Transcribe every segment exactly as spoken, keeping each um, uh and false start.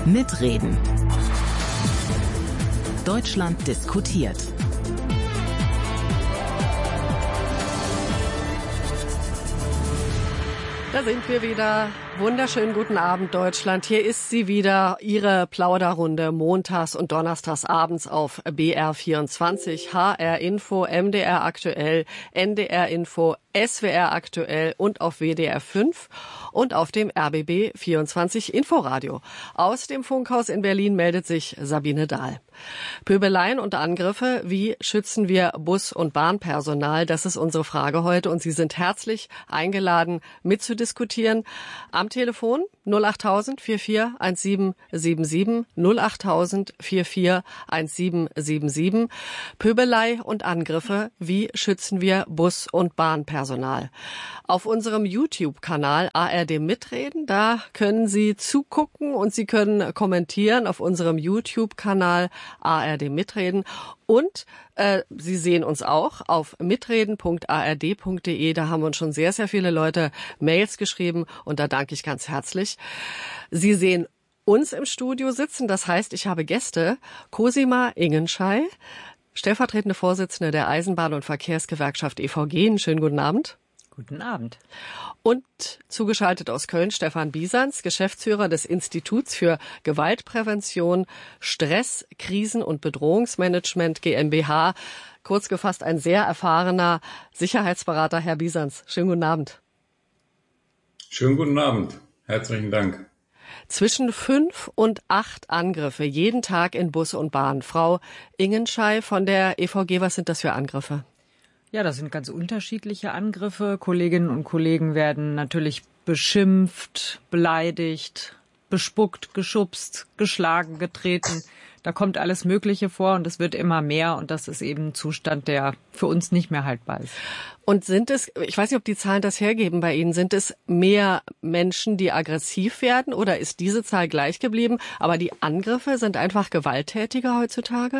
Mitreden. Deutschland diskutiert. Da sind wir wieder. Wunderschönen guten Abend, Deutschland. Hier ist sie wieder, Ihre Plauderrunde montags und donnerstags abends auf B R vierundzwanzig, H R Info, M D R Aktuell, N D R Info, S W R Aktuell und auf W D R fünf und auf dem R B B vierundzwanzig Inforadio. Aus dem Funkhaus in Berlin meldet sich Sabine Dahl. Pöbeleien und Angriffe, wie schützen wir Bus- und Bahnpersonal? Das ist unsere Frage heute und Sie sind herzlich eingeladen, mitzudiskutieren. Am Telefon null achttausend vierundvierzig siebzehn siebenundsiebzig, null achttausend vierundvierzig siebzehn siebenundsiebzig. Pöbelei und Angriffe, wie schützen wir Bus- und Bahnpersonal? Auf unserem YouTube-Kanal A R D Mitreden, da können Sie zugucken und Sie können kommentieren auf unserem YouTube-Kanal A R D Mitreden. Und äh, Sie sehen uns auch auf mitreden punkt a r d punkt d e. Da haben uns schon sehr, sehr viele Leute Mails geschrieben und da danke ich ganz herzlich. Sie sehen uns im Studio sitzen, das heißt, ich habe Gäste. Cosima Ingenschei, stellvertretende Vorsitzende der Eisenbahn- und Verkehrsgewerkschaft E V G. Einen schönen guten Abend. Guten Abend. Und zugeschaltet aus Köln Stefan Bisanz, Geschäftsführer des Instituts für Gewaltprävention, Stress, Krisen- und Bedrohungsmanagement GmbH. Kurz gefasst ein sehr erfahrener Sicherheitsberater, Herr Bisanz. Schönen guten Abend. Schönen guten Abend. Herzlichen Dank. Zwischen fünf und acht Angriffe jeden Tag in Bus und Bahn. Frau Ingenschei von der E V G, was sind das für Angriffe? Ja, das sind ganz unterschiedliche Angriffe. Kolleginnen und Kollegen werden natürlich beschimpft, beleidigt, bespuckt, geschubst, geschlagen, getreten. Da kommt alles Mögliche vor und es wird immer mehr und das ist eben ein Zustand, der für uns nicht mehr haltbar ist. Und sind es, ich weiß nicht, ob die Zahlen das hergeben bei Ihnen, sind es mehr Menschen, die aggressiv werden oder ist diese Zahl gleich geblieben, aber die Angriffe sind einfach gewalttätiger heutzutage?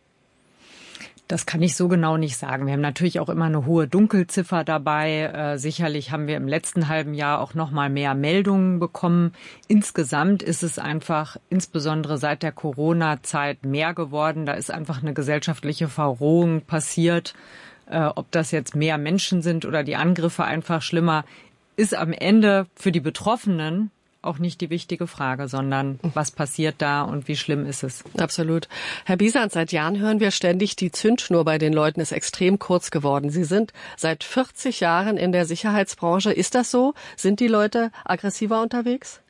Das kann ich so genau nicht sagen. Wir haben natürlich auch immer eine hohe Dunkelziffer dabei. Äh, sicherlich haben wir im letzten halben Jahr auch noch mal mehr Meldungen bekommen. Insgesamt ist es einfach, insbesondere seit der Corona-Zeit, mehr geworden. Da ist einfach eine gesellschaftliche Verrohung passiert. Äh, ob das jetzt mehr Menschen sind oder die Angriffe einfach schlimmer, ist am Ende für die Betroffenen auch nicht die wichtige Frage, sondern was passiert da und wie schlimm ist es? Absolut. Herr Bisanz, seit Jahren hören wir ständig, die Zündschnur bei den Leuten ist extrem kurz geworden. Sie sind seit vierzig Jahren in der Sicherheitsbranche. Ist das so? Sind die Leute aggressiver unterwegs?